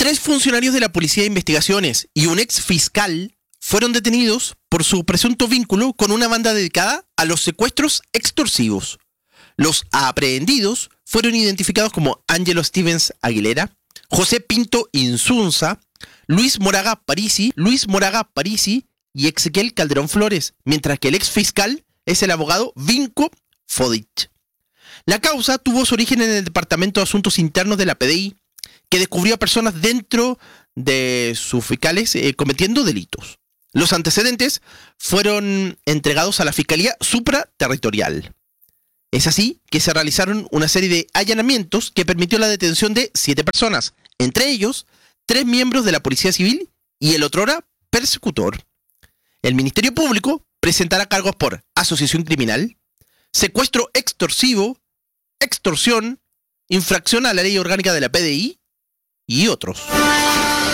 3 funcionarios de la Policía de Investigaciones y un ex fiscal fueron detenidos por su presunto vínculo con una banda dedicada a los secuestros extorsivos. Los aprehendidos fueron identificados como Ángelo Stevens Aguilera, José Pinto Insunza, Luis Moraga Parisi y Ezequiel Calderón Flores, mientras que el ex fiscal es el abogado Vinko Fodich. La causa tuvo su origen en el Departamento de Asuntos Internos de la PDI, que descubrió a personas dentro de sus fiscales cometiendo delitos. Los antecedentes fueron entregados a la Fiscalía Supraterritorial. Es así que se realizaron una serie de allanamientos que permitió la detención de 7 personas, entre ellos 3 miembros de la Policía Civil y el otrora persecutor. El Ministerio Público presentará cargos por asociación criminal, secuestro extorsivo, extorsión, infracción a la ley orgánica de la PDI y otros.